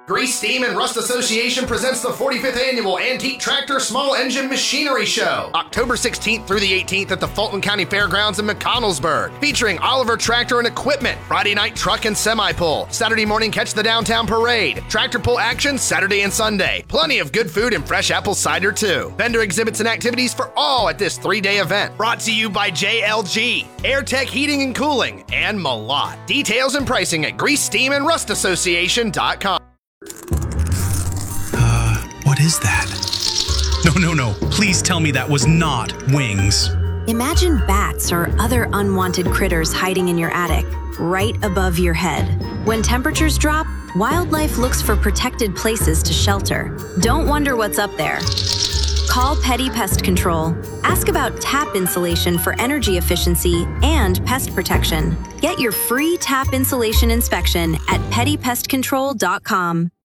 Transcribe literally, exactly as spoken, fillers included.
Grease, Steam, and Rust Association presents the forty-fifth Annual Antique Tractor Small Engine Machinery Show, October sixteenth through the eighteenth at the Fulton County Fairgrounds in McConnellsburg, featuring Oliver Tractor and Equipment, Friday night truck and semi-pull, Saturday morning catch the downtown parade, tractor pull action Saturday and Sunday, plenty of good food and fresh apple cider too. Vendor exhibits and activities for all at this three-day event, brought to you by J L G, AirTech Heating and Cooling, and Malott. Details and pricing at grease steam and rust association dot com. Uh, what is that? No, no, no. Please tell me that was not wings. Imagine bats or other unwanted critters hiding in your attic, right above your head. When temperatures drop, wildlife looks for protected places to shelter. Don't wonder what's up there. Call Petty Pest Control. Ask about tap insulation for energy efficiency and pest protection. Get your free tap insulation inspection at petty pest control dot com.